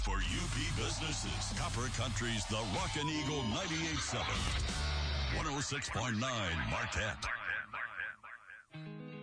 for UP businesses. Copper Country's The Rockin' Eagle 98.7. 106.9 Marquette.